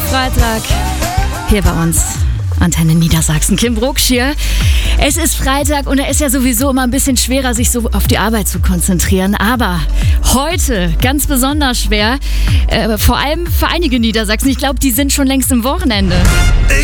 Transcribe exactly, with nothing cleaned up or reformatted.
Freitag hier bei uns. Antenne Niedersachsen. Kim Brucksch hier. Es ist Freitag und da ist ja sowieso immer ein bisschen schwerer, sich so auf die Arbeit zu konzentrieren. Aber heute ganz besonders schwer, äh, vor allem für einige Niedersachsen. Ich glaube, die sind schon längst im Wochenende.